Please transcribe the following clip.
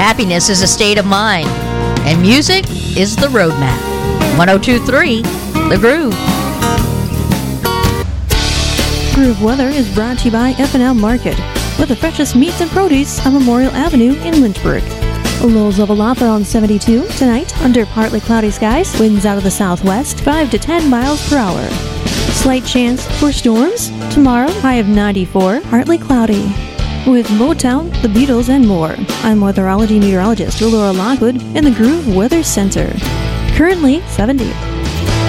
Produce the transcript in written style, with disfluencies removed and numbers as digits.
Happiness is a state of mind, and music is the roadmap. 102.3, The Groove. Groove Weather is brought to you by F&L Market, with the freshest meats and produce on Memorial Avenue in Lynchburg. Lows level off around 72 tonight under partly cloudy skies, winds out of the southwest 5 to 10 miles per hour. Slight chance for storms tomorrow, high of 94, partly cloudy. With Motown, the Beatles, and more, I'm weatherology meteorologist Laura Lockwood in the Groove Weather Center. Currently 70.